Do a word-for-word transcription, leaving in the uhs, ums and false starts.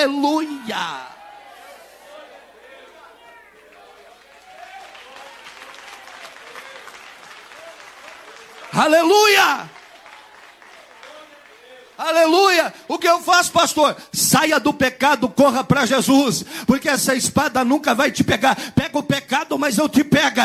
Aleluia. Aleluia. Aleluia. O que eu faço, pastor? Saia do pecado, corra para Jesus, porque essa espada nunca vai te pegar. Pega o pecado, mas não te pega.